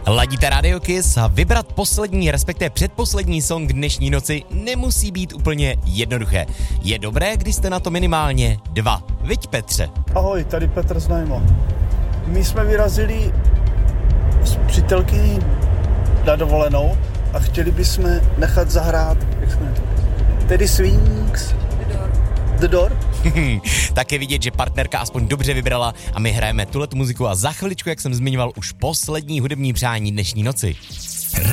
Ladíte Radio Kiss a vybrat poslední, respektive předposlední song dnešní noci nemusí být úplně jednoduché. Je dobré, když jste na to minimálně 2. Viď, Petře? Ahoj, tady Petr Znajmo. My jsme vyrazili s přítelkyní na dovolenou a chtěli bychom nechat zahrát, jak jsme Teddy Swings. The Door. Tak je vidět, že partnerka aspoň dobře vybrala a my hrajeme tuhletu muziku a za chviličku, jak jsem zmiňoval, už poslední hudební přání dnešní noci.